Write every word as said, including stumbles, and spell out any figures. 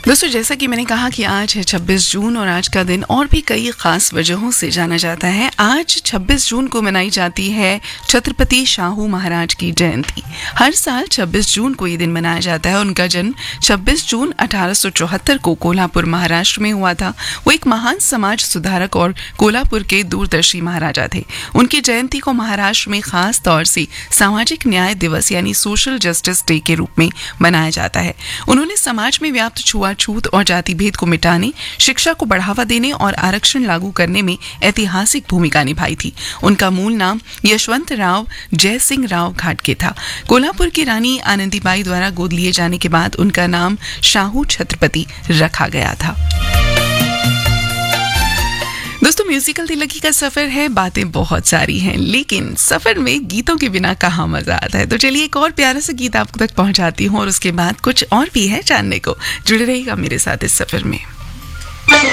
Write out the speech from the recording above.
दोस्तों, जैसा कि मैंने कहा कि आज है छब्बीस जून और आज का दिन और भी कई खास वजहों से जाना जाता है। आज छब्बीस जून को मनाई जाती है छत्रपति शाहू महाराज की जयंती। हर साल छब्बीस जून को ये दिन मनाया जाता है। उनका जन्म छब्बीस जून अठारह सौ चौहत्तर को कोल्हापुर महाराष्ट्र में हुआ था। वो एक महान समाज सुधारक और कोल्हापुर के दूरदर्शी महाराजा थे। उनकी जयंती को महाराष्ट्र में खास तौर से सामाजिक न्याय दिवस यानी सोशल जस्टिस डे के रूप में मनाया जाता है। उन्होंने समाज में व्याप्त छुआ छूत और जाति भेद को मिटाने, शिक्षा को बढ़ावा देने और आरक्षण लागू करने में ऐतिहासिक भूमिका निभाई थी। उनका मूल नाम यशवंत राव जय सिंह राव घाटगे था। कोल्हापुर की रानी आनंदीबाई द्वारा गोद लिए जाने के बाद उनका नाम शाहू छत्रपति रखा गया था। दोस्तों, म्यूजिकल तिलकी का सफर है, बातें बहुत सारी हैं, लेकिन सफर में गीतों के बिना कहाँ मजा आता है। तो चलिए एक और प्यारा सा गीत आप तक पहुंचाती हूँ और उसके बाद कुछ और भी है जानने को। जुड़े रहिएगा मेरे साथ इस सफर में।